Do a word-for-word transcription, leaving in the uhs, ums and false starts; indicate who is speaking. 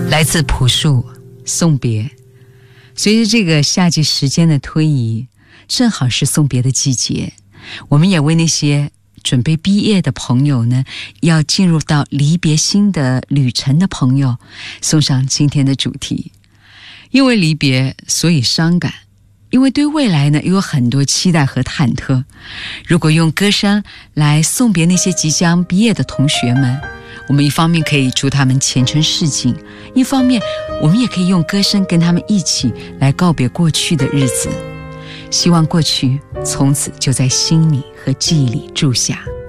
Speaker 1: 来自朴树，送别。随着这个夏季时间的推移，正好是送别的季节，我们也为那些准备毕业的朋友呢，要进入到离别新的旅程的朋友，送上今天的主题。因为离别，所以伤感，因为对未来呢又有很多期待和忐忑。如果用歌声来送别那些即将毕业的同学们，我们一方面可以祝他们前程似锦，一方面我们也可以用歌声跟他们一起来告别过去的日子。希望过去从此就在心里和记忆里住下。